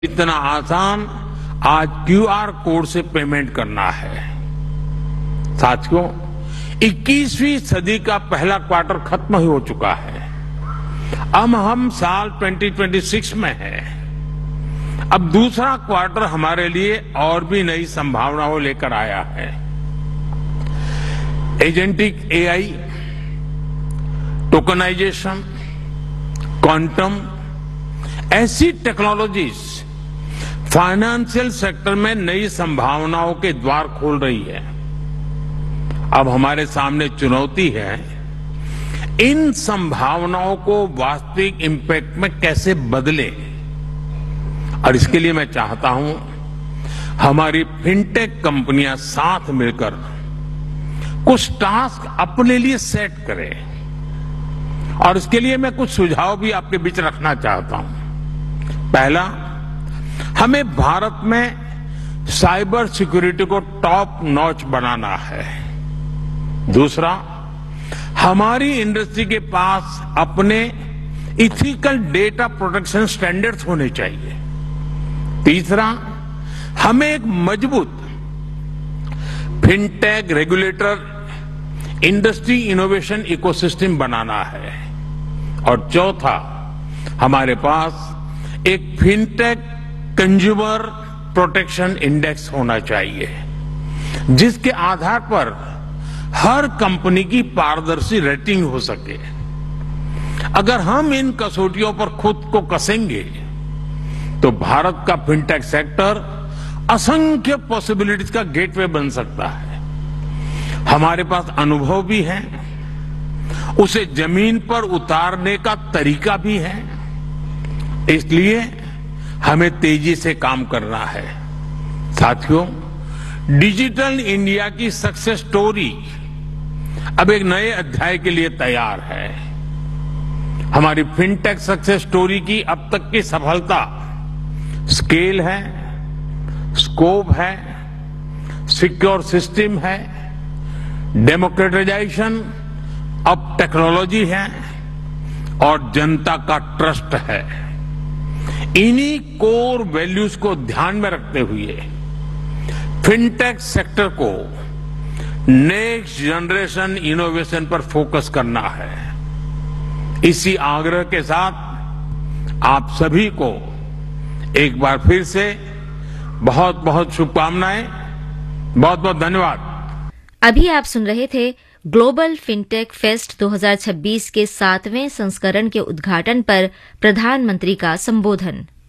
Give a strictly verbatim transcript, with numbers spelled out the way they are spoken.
इतना आसान आज क्यूआर कोड से पेमेंट करना है। साथियों, इक्कीसवीं सदी का पहला क्वार्टर खत्म ही हो चुका है। अब हम साल दो हज़ार छब्बीस में हैं। अब दूसरा क्वार्टर हमारे लिए और भी नई संभावनाओं लेकर आया है। एजेंटिक एआई, टोकनाइजेशन, क्वांटम, ऐसी टेक्नोलॉजीज फाइनेंशियल सेक्टर में नई संभावनाओं के द्वार खोल रही है। अब हमारे सामने चुनौती है इन संभावनाओं को वास्तविक इंपैक्ट में कैसे बदले। और इसके लिए मैं चाहता हूं हमारी फिनटेक कंपनियां साथ मिलकर कुछ टास्क अपने लिए सेट करें। और इसके लिए मैं कुछ सुझाव भी आपके बीच रखना चाहता हूं। पहला, हमें भारत में साइबर सिक्योरिटी को टॉप नॉच बनाना है। दूसरा, हमारी इंडस्ट्री के पास अपने इथिकल डेटा प्रोटेक्शन स्टैंडर्ड्स होने चाहिए। तीसरा, हमें एक मजबूत fintech regulator industry innovation ecosystem बनाना है। और चौथा, हमारे पास एक फिनटेक कंज्यूमर प्रोटेक्शन इंडेक्स होना चाहिए जिसके आधार पर हर कंपनी की पारदर्शी रेटिंग हो सके। अगर हम इन कसौटियों पर खुद को कसेंगे तो भारत का फिनटेक सेक्टर असंख्य पॉसिबिलिटीज का गेटवे बन सकता है। हमारे पास अनुभव भी है, उसे जमीन पर उतारने का तरीका भी है। इसलिए हमें तेजी से काम करना है। साथियों, डिजिटल इंडिया की सक्सेस स्टोरी अब एक नए अध्याय के लिए तैयार है। हमारी फिनटेक सक्सेस स्टोरी की अब तक की सफलता स्केल है, स्कोप है, सिक्योर सिस्टम है, डेमोक्रेटाइजेशन अब टेक्नोलॉजी है और जनता का ट्रस्ट है। इन्हीं कोर वैल्यूज को ध्यान में रखते हुए फिनटेक सेक्टर को नेक्स्ट जनरेशन इनोवेशन पर फोकस करना है। इसी आग्रह के साथ आप सभी को एक बार फिर से बहुत बहुत शुभकामनाएं, बहुत बहुत धन्यवाद। अभी आप सुन रहे थे ग्लोबल फिनटेक फेस्ट दो हज़ार छब्बीस के सातवें संस्करण के उद्घाटन पर प्रधानमंत्री का संबोधन।